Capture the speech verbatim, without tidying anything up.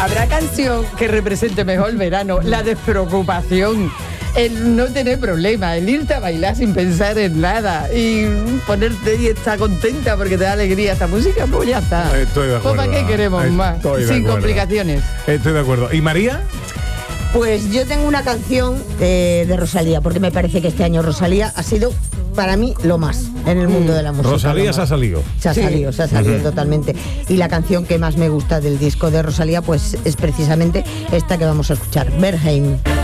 ¿Habrá canción que represente mejor el verano? La despreocupación, el no tener problema, el irte a bailar sin pensar en nada y ponerte y estar contenta porque te da alegría esta música, pues ya está. Estoy de acuerdo. ¿Para qué queremos Estoy más? de Sin acuerdo. complicaciones. Estoy de acuerdo. ¿Y María? Pues yo tengo una canción de, de Rosalía, porque me parece que este año Rosalía ha sido, para mí, lo más en el mundo de la música. Rosalía se ha salido. Se ha Sí. salido, se ha salido Ujú. totalmente. Y la canción que más me gusta del disco de Rosalía, pues es precisamente esta que vamos a escuchar, Berheim.